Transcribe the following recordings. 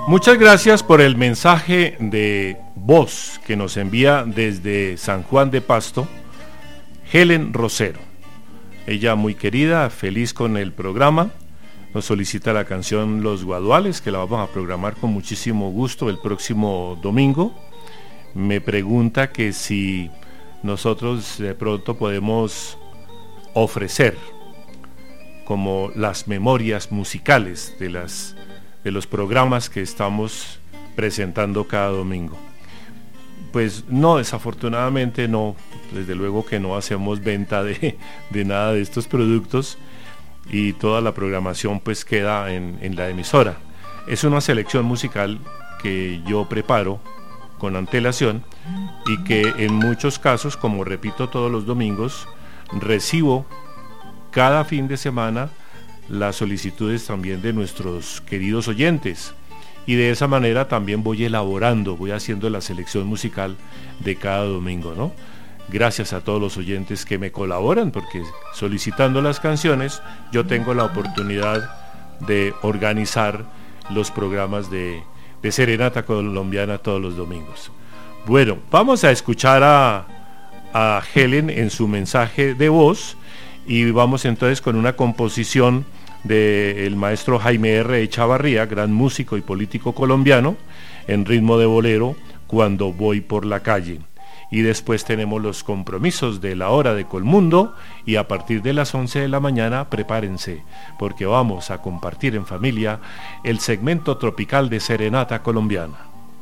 Muchas gracias por el mensaje de voz que nos envía desde San Juan de Pasto, Helen Rosero. Ella muy querida, feliz con el programa, nos solicita la canción Los Guaduales, que la vamos a programar con muchísimo gusto el próximo domingo. Me pregunta que si nosotros de pronto podemos ofrecer como las memorias musicales de los programas que estamos presentando cada domingo. Pues no, desafortunadamente no, desde luego que no hacemos venta de nada de estos productos, y toda la programación pues queda en la emisora. Es una selección musical que yo preparo con antelación y que en muchos casos, como repito todos los domingos, recibo cada fin de semana las solicitudes también de nuestros queridos oyentes, y de esa manera también voy elaborando, voy haciendo la selección musical de cada domingo, ¿no? Gracias a todos los oyentes que me colaboran, porque solicitando las canciones yo tengo la oportunidad de organizar los programas de Serenata Colombiana todos los domingos. Bueno, vamos a escuchar a Helen en su mensaje de voz, y vamos entonces con una composición del maestro Jaime R. Echavarría, gran músico y político colombiano, en ritmo de bolero, Cuando voy por la calle. Y después tenemos los compromisos de la hora de Colmundo, y a partir de las 11 de la mañana prepárense, porque vamos a compartir en familia el segmento tropical de Serenata Colombiana.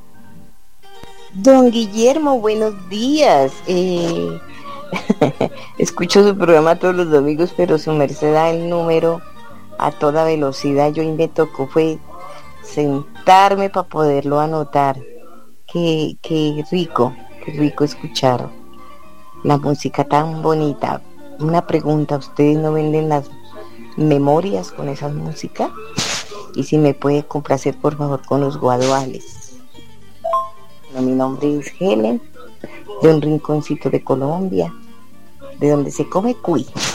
Don Guillermo, buenos días. Escucho su programa todos los domingos, pero su merced da el número a toda velocidad. Yo me tocó fue sentarme para poderlo anotar. Qué rico escuchar la música tan bonita. Una pregunta, ¿ustedes no venden las memorias con esa música? Y si me puede complacer por favor con Los Guaduales. Bueno, mi nombre es Helen, de un rinconcito de Colombia, de donde se come cuy.